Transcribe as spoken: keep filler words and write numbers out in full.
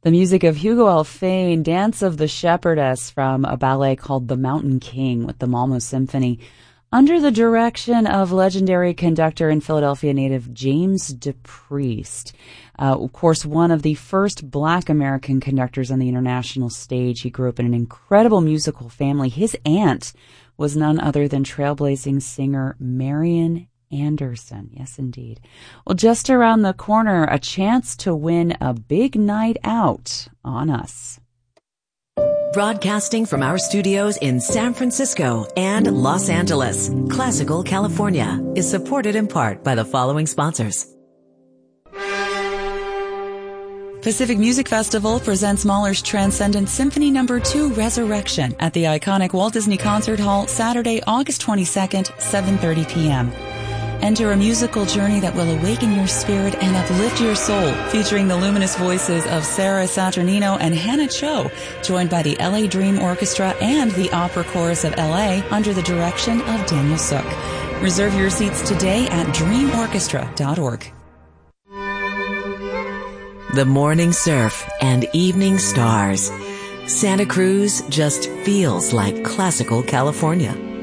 The music of Hugo Alfane, Dance of the Shepherdess from a ballet called The Mountain King with the Malmo Symphony, under the direction of legendary conductor and Philadelphia native James DePriest. Uh, of course, one of the first black American conductors on the international stage. He grew up in an incredible musical family. His aunt was none other than trailblazing singer Marian Anderson. Yes, indeed. Well, just around the corner, a chance to win a big night out on us. Broadcasting from our studios in San Francisco and Los Angeles, Classical California is supported in part by the following sponsors. Pacific Music Festival presents Mahler's Transcendent Symphony Number two Resurrection at the iconic Walt Disney Concert Hall Saturday, August twenty-second, seven thirty p.m. Enter a musical journey that will awaken your spirit and uplift your soul, featuring the luminous voices of Sarah Saturnino and Hannah Cho, joined by the L A Dream Orchestra and the Opera Chorus of L A under the direction of Daniel Sook. Reserve your seats today at dream orchestra dot org. The morning surf and evening stars. Santa Cruz just feels like classical California.